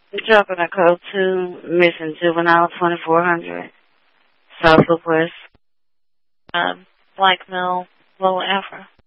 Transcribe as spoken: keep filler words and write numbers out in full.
Dropping a code to missing juvenile twenty-four hundred, South West. Um, Black male, low Afro.